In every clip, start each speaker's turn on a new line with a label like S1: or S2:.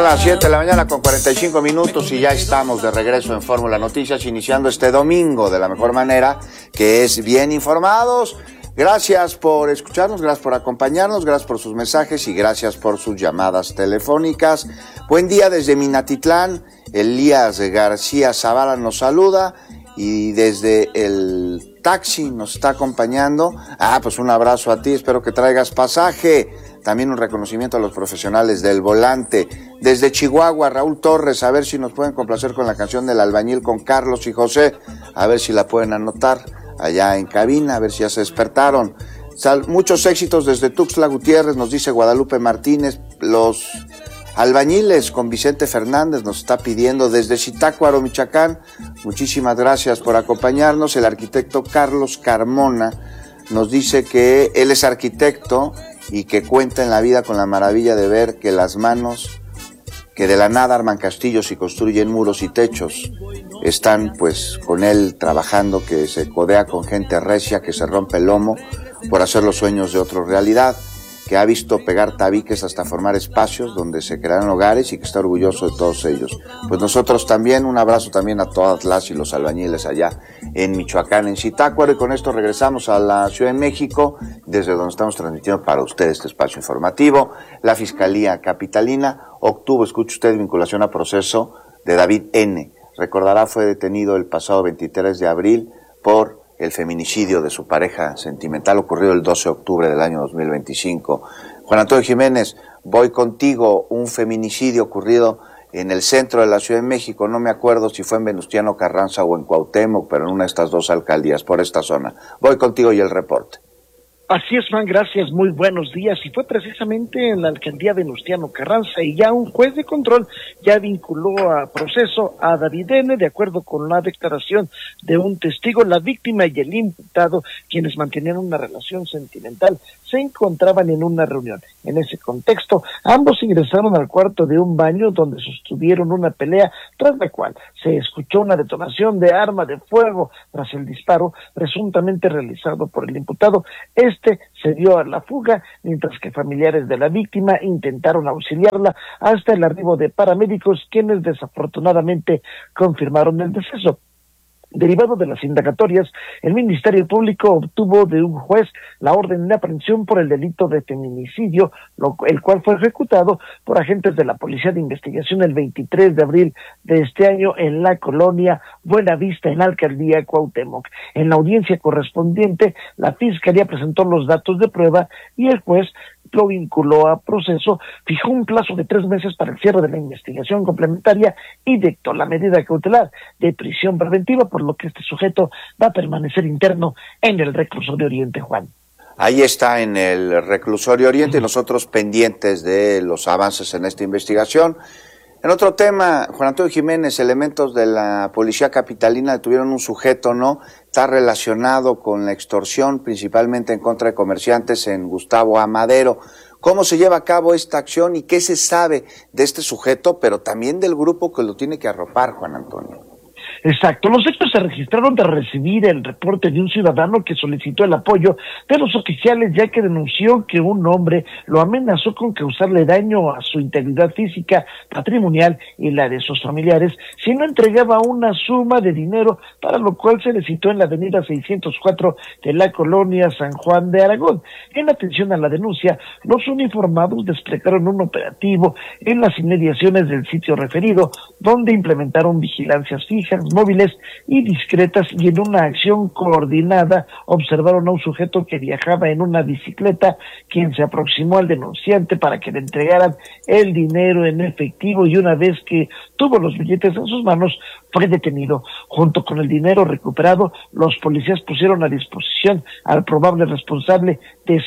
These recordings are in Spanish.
S1: las 7 de la mañana con 45 minutos y ya estamos de regreso en Fórmula Noticias, iniciando este domingo de la mejor manera, que es bien informados. Gracias por escucharnos, gracias por acompañarnos, gracias por sus mensajes y gracias por sus llamadas telefónicas. Buen día desde Minatitlán, Elías García Zavala nos saluda y desde el taxi nos está acompañando. Pues un abrazo a ti, espero que traigas pasaje. También un reconocimiento a los profesionales del volante. Desde Chihuahua, Raúl Torres, a ver si nos pueden complacer con la canción del albañil con Carlos y José, a ver si la pueden anotar allá en cabina, a ver si ya se despertaron. Muchos éxitos desde Tuxtla Gutiérrez, nos dice Guadalupe Martínez. Los albañiles con Vicente Fernández nos está pidiendo desde Zitácuaro, Michoacán. Muchísimas gracias por acompañarnos. El arquitecto Carlos Carmona nos dice que él es arquitecto y que cuenta en la vida con la maravilla de ver que las manos que de la nada arman castillos y construyen muros y techos están pues con él trabajando, que se codea con gente recia, que se rompe el lomo por hacer los sueños de otros realidad, que ha visto pegar tabiques hasta formar espacios donde se crean hogares y que está orgulloso de todos ellos. Pues nosotros también, un abrazo también a todas las y los albañiles allá en Michoacán, en Zitácuaro, y con esto regresamos a la Ciudad de México, desde donde estamos transmitiendo para ustedes este espacio informativo. La Fiscalía Capitalina obtuvo, escuche usted, vinculación a proceso de David N. Recordará, fue detenido el pasado 23 de abril por el feminicidio de su pareja sentimental ocurrido el 12 de octubre del año 2025. Juan Antonio Jiménez, voy contigo, un feminicidio ocurrido en el centro de la Ciudad de México, no me acuerdo si fue en Venustiano Carranza o en Cuauhtémoc, pero en una de estas dos alcaldías, por esta zona. Voy contigo y el reporte.
S2: Así es, Juan, gracias, muy buenos días. Y fue precisamente en la alcaldía Venustiano Carranza, y ya un juez de control ya vinculó a proceso a David N. De acuerdo con la declaración de un testigo, la víctima y el imputado, quienes mantenían una relación sentimental, se encontraban en una reunión. En ese contexto, ambos ingresaron al cuarto de un baño donde sostuvieron una pelea, tras la cual se escuchó una detonación de arma de fuego tras el disparo presuntamente realizado por el imputado. Este se dio a la fuga, mientras que familiares de la víctima intentaron auxiliarla hasta el arribo de paramédicos, quienes desafortunadamente confirmaron el deceso. Derivado de las indagatorias, el Ministerio Público obtuvo de un juez la orden de aprehensión por el delito de feminicidio, el cual fue ejecutado por agentes de la Policía de Investigación el 23 de abril de este año en la colonia Buenavista, en la alcaldía Cuauhtémoc. En la audiencia correspondiente, la Fiscalía presentó los datos de prueba y el juez lo vinculó a proceso, fijó un plazo de 3 meses para el cierre de la investigación complementaria y dictó la medida cautelar de prisión preventiva, por lo que este sujeto va a permanecer interno en el reclusorio Oriente, Juan.
S1: Ahí está, en el reclusorio Oriente, y nosotros pendientes de los avances en esta investigación. En otro tema, Juan Antonio Jiménez, elementos de la Policía Capitalina detuvieron un sujeto, ¿no? Está relacionado con la extorsión, principalmente en contra de comerciantes en Gustavo Amadero. ¿Cómo se lleva a cabo esta acción y qué se sabe de este sujeto, pero también del grupo que lo tiene que arropar, Juan Antonio?
S2: Exacto, los hechos se registraron de recibir el reporte de un ciudadano que solicitó el apoyo de los oficiales, ya que denunció que un hombre lo amenazó con causarle daño a su integridad física, patrimonial y la de sus familiares si no entregaba una suma de dinero, para lo cual se le citó en la avenida 604 de la colonia San Juan de Aragón. En atención a la denuncia, los uniformados desplegaron un operativo en las inmediaciones del sitio referido, donde implementaron vigilancias fijas, móviles y discretas, y en una acción coordinada observaron a un sujeto que viajaba en una bicicleta, quien se aproximó al denunciante para que le entregaran el dinero en efectivo, y una vez que tuvo los billetes en sus manos fue detenido. Junto con el dinero recuperado, los policías pusieron a disposición al probable responsable de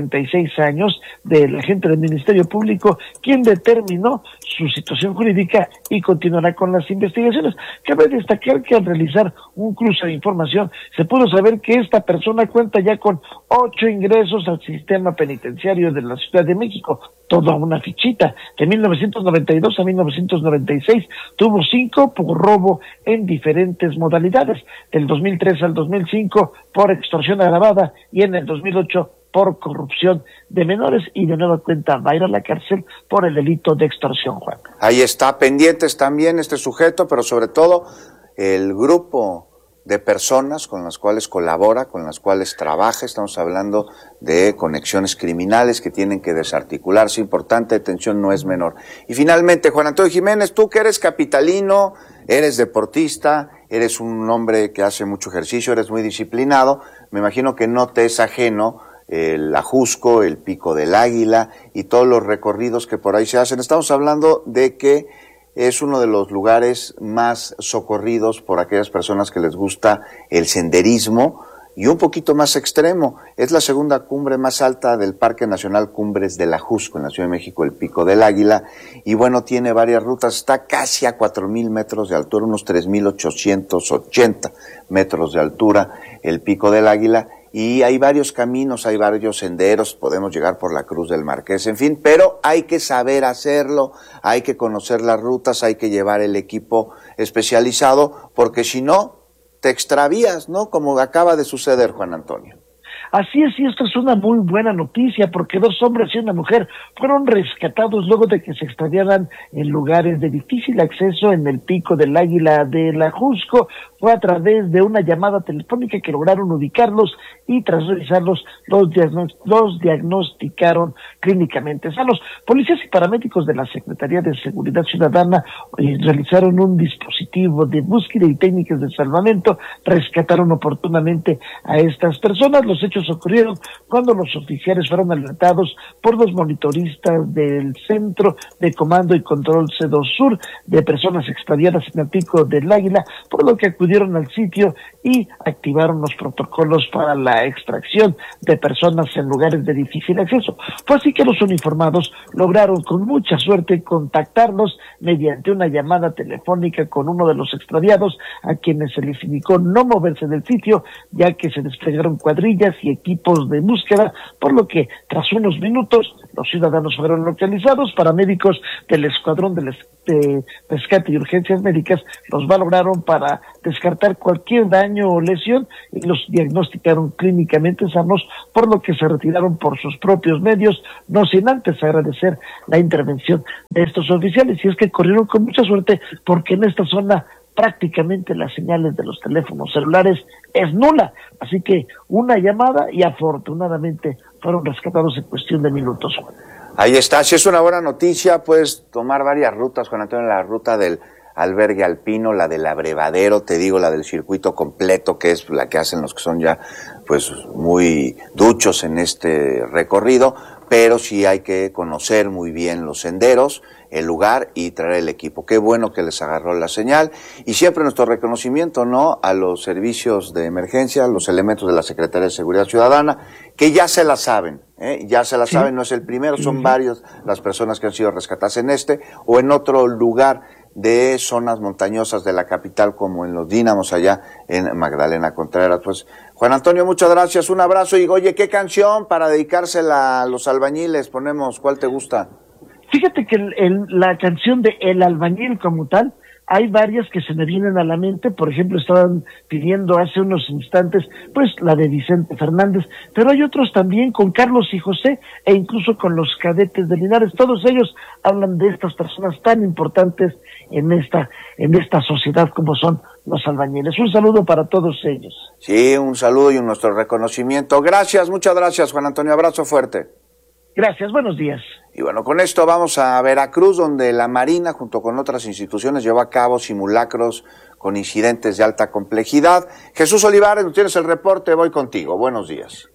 S2: 56 años del agente del Ministerio Público, quien determinó su situación jurídica y continuará con las investigaciones. Cabe destacar que al realizar un cruce de información se pudo saber que esta persona cuenta ya con 8 ingresos al sistema penitenciario de la Ciudad de México, toda una fichita. De 1992 a 1996 tuvo 5 por robo en diferentes modalidades. Del 2003 al 2005 por extorsión agravada y en el 2008 por corrupción de menores, y de nueva cuenta va a ir a la cárcel por el delito de extorsión, Juan.
S1: Ahí está, pendientes también este sujeto, pero sobre todo el grupo de personas con las cuales colabora, con las cuales trabaja. Estamos hablando de conexiones criminales que tienen que desarticularse. Importante, detención no es menor. Y finalmente, Juan Antonio Jiménez, tú que eres capitalino, eres deportista, eres un hombre que hace mucho ejercicio, eres muy disciplinado, me imagino que no te es ajeno el Ajusco, el Pico del Águila y todos los recorridos que por ahí se hacen. Estamos hablando de que es uno de los lugares más socorridos por aquellas personas que les gusta el senderismo y un poquito más extremo. Es la segunda cumbre más alta del Parque Nacional Cumbres del Ajusco en la Ciudad de México, el Pico del Águila, y bueno, tiene varias rutas, está casi a 4,000 metros de altura, unos 3,880 metros de altura, el Pico del Águila, y hay varios caminos, hay varios senderos, podemos llegar por la Cruz del Marqués, en fin, pero hay que saber hacerlo, hay que conocer las rutas, hay que llevar el equipo especializado, porque si no, te extravías, ¿no? Como acaba de suceder, Juan Antonio.
S2: Así es, y esto es una muy buena noticia, porque 2 hombres y una mujer fueron rescatados luego de que se extraviaran en lugares de difícil acceso en el Pico del Águila del Ajusco. Fue a través de una llamada telefónica que lograron ubicarlos y tras revisarlos los diagnosticaron clínicamente sanos. Policías y paramédicos de la Secretaría de Seguridad Ciudadana realizaron un dispositivo de búsqueda y técnicas de salvamento, rescataron oportunamente a estas personas. Los hechos ocurrieron cuando los oficiales fueron alertados por los monitoristas del Centro de Comando y Control C2 Sur de personas extraviadas en el Pico del Águila, por lo que acudieron al sitio y activaron los protocolos para la extracción de personas en lugares de difícil acceso. Fue así que los uniformados lograron con mucha suerte contactarlos mediante una llamada telefónica con uno de los extraviados, a quienes se les indicó no moverse del sitio, ya que se desplegaron cuadrillas y equipos de búsqueda, por lo que tras unos minutos los ciudadanos fueron localizados. Paramédicos del Escuadrón de Rescate y Urgencias Médicas los valoraron para descartar cualquier daño o lesión y los diagnosticaron clínicamente sanos, por lo que se retiraron por sus propios medios, no sin antes agradecer la intervención de estos oficiales. Y es que corrieron con mucha suerte, porque en esta zona prácticamente las señales de los teléfonos celulares es nula, así que una llamada y afortunadamente fueron rescatados en cuestión de minutos.
S1: Ahí está, si es una buena noticia, puedes tomar varias rutas, Juan Antonio, la ruta del albergue alpino, la del abrevadero, te digo, la del circuito completo, que es la que hacen los que son ya pues muy duchos en este recorrido, pero sí hay que conocer muy bien los senderos, el lugar y traer el equipo. Qué bueno que les agarró la señal, y siempre nuestro reconocimiento, ¿no?, a los servicios de emergencia, los elementos de la Secretaría de Seguridad Ciudadana, que ya se la saben, ya se la saben, no es el primero, son varios las personas que han sido rescatadas en este o en otro lugar de zonas montañosas de la capital, como en los Dínamos allá en Magdalena Contreras. Pues Juan Antonio, muchas gracias, un abrazo, y oye, ¿qué canción para dedicársela a los albañiles ponemos? ¿Cuál te gusta?
S2: Fíjate que la canción de El Albañil como tal, hay varias que se me vienen a la mente. Por ejemplo, estaban pidiendo hace unos instantes pues la de Vicente Fernández, pero hay otros también con Carlos y José, e incluso con los Cadetes de Linares. Todos ellos hablan de estas personas tan importantes en esta sociedad como son los albañiles. Un saludo para todos ellos.
S1: Sí, un saludo y nuestro reconocimiento. Gracias, muchas gracias, Juan Antonio, abrazo fuerte.
S2: Gracias, buenos días.
S1: Y bueno, con esto vamos a Veracruz, donde la Marina, junto con otras instituciones, llevó a cabo simulacros con incidentes de alta complejidad. Jesús Olivares, tienes el reporte, voy contigo. Buenos días.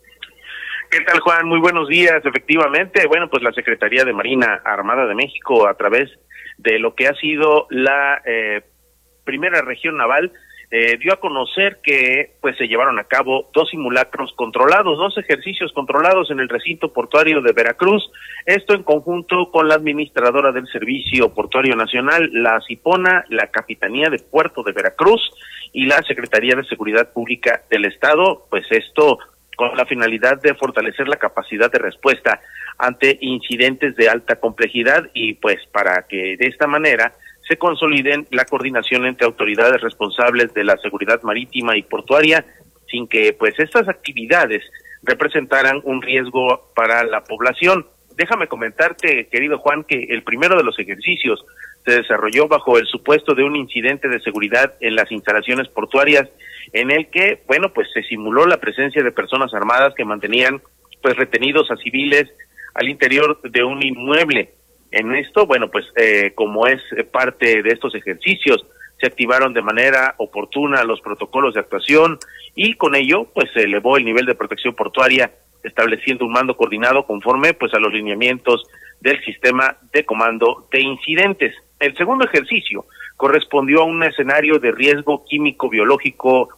S3: ¿Qué tal, Juan? Muy buenos días. Efectivamente, bueno, pues la Secretaría de Marina Armada de México, a través de lo que ha sido la primera región naval, dio a conocer que pues se llevaron a cabo 2 simulacros controlados, 2 ejercicios controlados en el recinto portuario de Veracruz, esto en conjunto con la administradora del Servicio Portuario Nacional, la CIPONA, la Capitanía de Puerto de Veracruz y la Secretaría de Seguridad Pública del Estado. Pues esto con la finalidad de fortalecer la capacidad de respuesta ante incidentes de alta complejidad y pues para que de esta manera se consoliden la coordinación entre autoridades responsables de la seguridad marítima y portuaria, sin que pues estas actividades representaran un riesgo para la población. Déjame comentarte, querido Juan, que el primero de los ejercicios se desarrolló bajo el supuesto de un incidente de seguridad en las instalaciones portuarias, en el que, bueno, pues se simuló la presencia de personas armadas que mantenían pues retenidos a civiles al interior de un inmueble. En esto, bueno, pues como es parte de estos ejercicios, se activaron de manera oportuna los protocolos de actuación y con ello pues se elevó el nivel de protección portuaria, estableciendo un mando coordinado conforme pues a los lineamientos del sistema de comando de incidentes. El segundo ejercicio correspondió a un escenario de riesgo químico-biológico,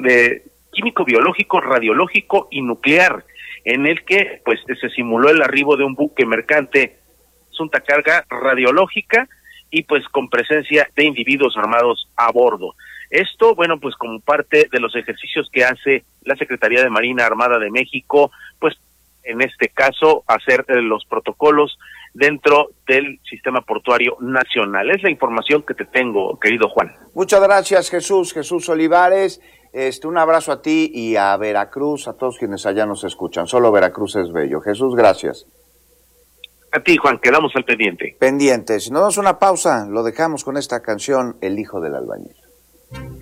S3: radiológico y nuclear, en el que pues se simuló el arribo de un buque mercante, asunta carga radiológica y pues con presencia de individuos armados a bordo. Esto, bueno, pues como parte de los ejercicios que hace la Secretaría de Marina Armada de México, pues en este caso hacer los protocolos dentro del sistema portuario nacional. Es la información que te tengo, querido Juan.
S1: Muchas gracias, Jesús Olivares. Un abrazo a ti y a Veracruz, a todos quienes allá nos escuchan. Solo Veracruz es bello. Jesús, gracias.
S3: A ti, Juan, quedamos al pendiente.
S1: Pendientes. Si nos damos una pausa, lo dejamos con esta canción, El hijo del albañil.